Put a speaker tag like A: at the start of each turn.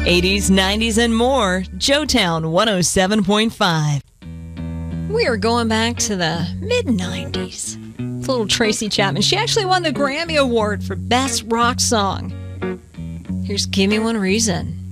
A: 80s, 90s, and more. Joetown 107.5. We are going back to the mid-90s. It's little Tracy Chapman. She actually won the Grammy Award for Best Rock Song. Here's Give Me One Reason.